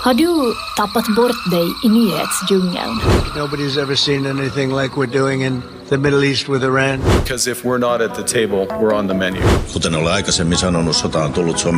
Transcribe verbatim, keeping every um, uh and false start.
Har du tappat bort dig i nyhetsdjungeln? Nobody's ever seen anything like we're doing in the Middle East with Iran. Because if we're not at the table, we're on the menu. Kuten olen aikaisemmin sanonut, sota on tullut Suomen